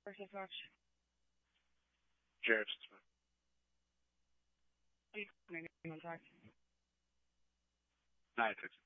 Where's the Fox? Jared Smith. Are you calling in on Fox? 960.